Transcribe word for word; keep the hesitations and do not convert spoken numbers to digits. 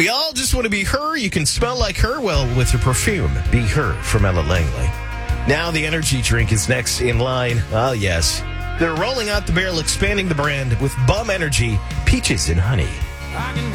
We all just want to be her. You can smell like her. Well, with your perfume, be her from Ella Langley. Now the energy drink is next in line. Oh, yes. They're rolling out the barrel, expanding the brand with Bum Energy, Peaches and Honey.